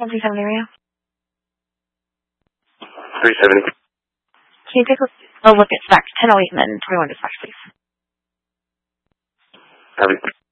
137 area. 370. Can you take a look at specs? 1008 and then 21 dispatch, please. Copy.